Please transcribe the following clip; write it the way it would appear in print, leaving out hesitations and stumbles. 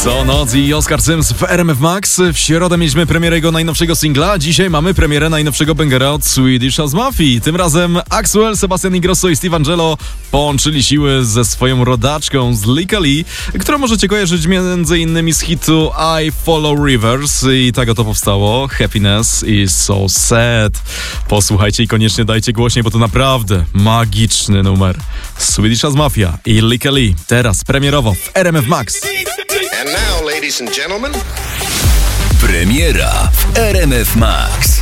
Co noc i Oscar Sims w RMF Max. W środę mieliśmy premierę jego najnowszego singla, dzisiaj mamy premierę najnowszego bangera od Swedish House Mafii. Tym razem Axwell, Sebastian Ingrosso i Steve Angello połączyli siły ze swoją rodaczką z Lika Lee, którą możecie kojarzyć m.in. z hitu I Follow Rivers i tak oto powstało Happiness is So Sad. Posłuchajcie i koniecznie dajcie głośniej, bo to naprawdę magiczny numer. Swedish House Mafia i Lika Lee teraz premierowo w RMF Max. And now, ladies and gentlemen, Premiera w RMF Max.